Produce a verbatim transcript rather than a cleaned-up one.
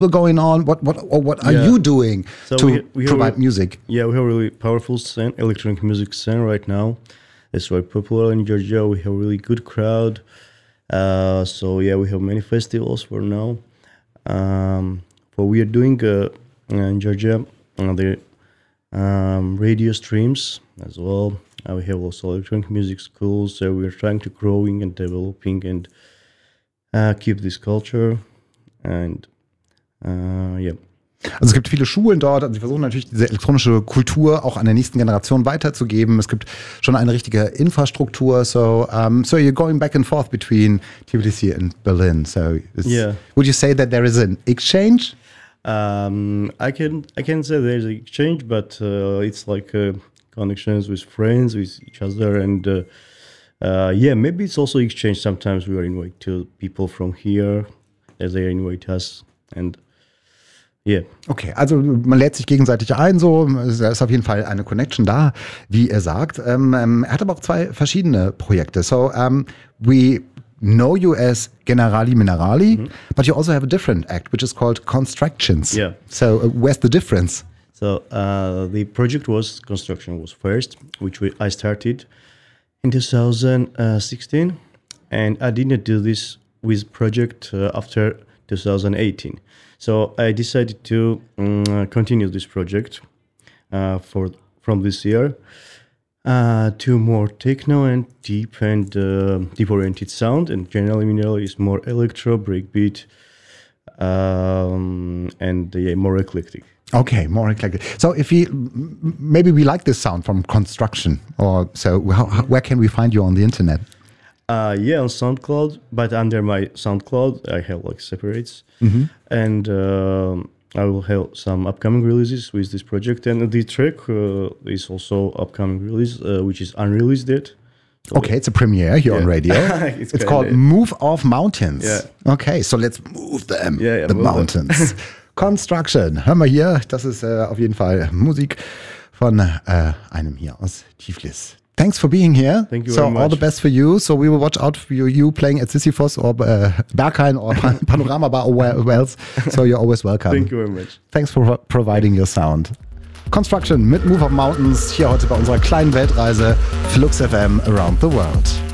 going on? What what or what are Yeah. you doing So to we- we have provide a- music? Yeah, we have a really powerful scene, electronic music scene right now. It's very popular in Georgia. We have a really good crowd. Uh, so yeah, we have many festivals for now. Um, what we are doing uh, in Georgia, uh, the um, radio streams as well. Uh, we have also electronic music schools. So we are trying to growing and developing and uh, keep this culture. And uh, yeah. Also es gibt viele Schulen dort, also sie versuchen natürlich diese elektronische Kultur auch an der nächsten Generation weiterzugeben. Es gibt schon eine richtige Infrastruktur. So, um, so you're going back and forth between Tbilisi and Berlin. So, it's, Yeah. would you say that there is an exchange? Um, I can I can say there's an exchange, but uh, it's like uh, connections with friends, with each other, and uh, uh, yeah, maybe it's also exchange. Sometimes we are invite to people from here, as they invite us, and yeah. Okay, also man lädt sich gegenseitig ein, so, da ist auf jeden Fall eine Connection da, wie er sagt. Ähm, ähm, er hat aber auch zwei verschiedene Projekte. So, um, we know you as Generali Minerali, mm-hmm. but you also have a different act, which is called Constructions. Yeah. So, uh, where's the difference? So uh, the project was construction was first, which we, I started in two thousand sixteen, and I didn't do this with project uh, after two thousand eighteen. So I decided to um, continue this project uh, for from this year uh, to more techno and deep and uh, deep-oriented sound. And Generali Minerali is more electro, breakbeat, um, and yeah, more eclectic. Okay, more eclectic. So if we, maybe we like this sound from Construction, or so how, how, where can we find you on the internet? Uh, yeah, on SoundCloud, but under my SoundCloud, I have like separates, mm-hmm. and um I will have some upcoming releases with this project, and the track uh, is also upcoming release, uh, which is unreleased yet. So okay, it's a premiere here yeah. on radio. it's it's called Move Off Mountains. Yeah. Okay, so let's move them, yeah, yeah, the move mountains. Construction, hören wir hier, das ist äh, auf jeden Fall Musik von äh, einem hier aus Tiflis. Thanks for being here. Thank you so very much. all the best for you. So we will watch out for you, you playing at Sisyphos or uh, Berghain or Panorama Bar or where else. So you're always welcome. Thank you very much. Thanks for providing your sound. Construction mit Move Off Mountains hier heute bei unserer kleinen Weltreise Flux F M Around the World.